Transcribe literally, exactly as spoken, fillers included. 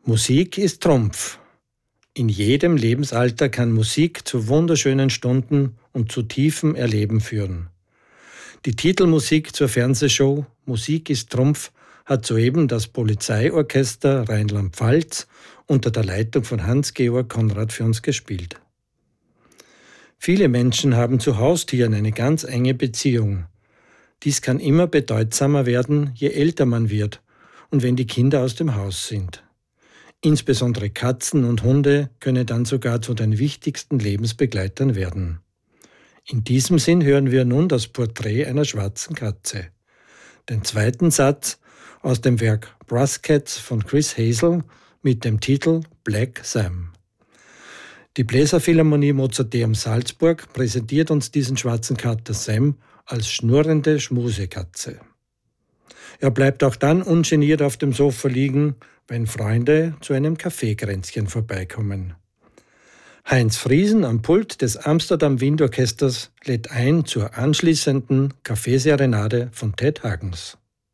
Musik ist Trumpf. In jedem Lebensalter kann Musik zu wunderschönen Stunden und zu tiefem Erleben führen. Die Titelmusik zur Fernsehshow Musik ist Trumpf hat soeben das Polizeiorchester Rheinland-Pfalz unter der Leitung von Hans-Georg Konrad für uns gespielt. Viele Menschen haben zu Haustieren eine ganz enge Beziehung. Dies kann immer bedeutsamer werden, je älter man wird und wenn die Kinder aus dem Haus sind. Insbesondere Katzen und Hunde können dann sogar zu den wichtigsten Lebensbegleitern werden. In diesem Sinn hören wir nun das Porträt einer schwarzen Katze. Den zweiten Satz aus dem Werk Brass Cats von Chris Hazel mit dem Titel Black Sam. Die Bläserphilharmonie Mozarteum Salzburg präsentiert uns diesen schwarzen Kater Sam als schnurrende Schmusekatze. Er bleibt auch dann ungeniert auf dem Sofa liegen, wenn Freunde zu einem Kaffeekränzchen vorbeikommen. Heinz Friesen am Pult des Amsterdam Windorchesters lädt ein zur anschließenden Kaffeeserenade von Ted Hagens.